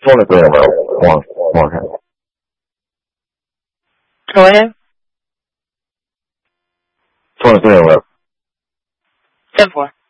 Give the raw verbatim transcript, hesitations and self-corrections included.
twenty-three in a row. One, one hand. Go ahead. twenty-three in a row. ten four.